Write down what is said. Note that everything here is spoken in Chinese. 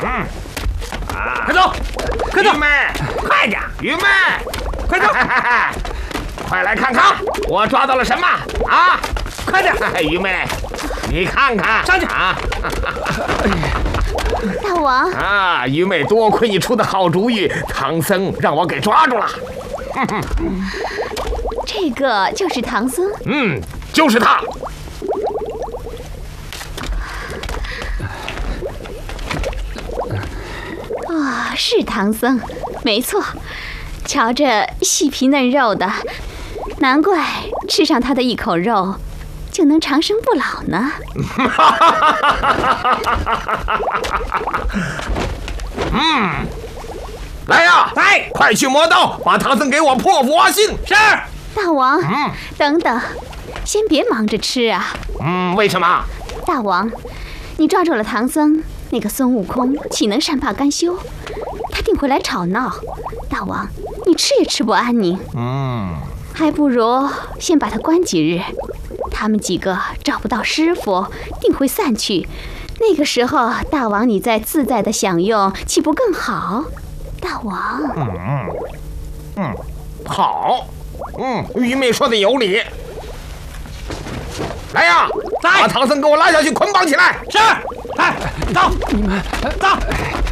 快走，快走！ 愚昧，快点，愚昧， 快走！ 快来看看，我抓到了什么啊！ 快点！ 愚昧，你看看， 上去啊！ 大王啊，愚昧，多亏你出的好主意，唐僧让我给抓住了。 这个就是唐僧。 就是他。 是唐僧，没错。瞧着细皮嫩肉的，难怪吃上他的一口肉，就能长生不老呢。 来呀， 来， 快去磨刀，把唐僧给我破釜挖心。 是。 大王，等等，先别忙着吃啊。 为什么？ 大王，你抓住了唐僧，那个孙悟空岂能善罢甘休？他定会来吵闹。大王，你吃也吃不安宁。还不如先把他关几日，他们几个找不到师傅，定会散去。那个时候，大王你再自在的享用，岂不更好？大王， 好，愚昧说的有理。来呀，把唐僧给我拉下去，捆绑起来。 是。来，走，你们走。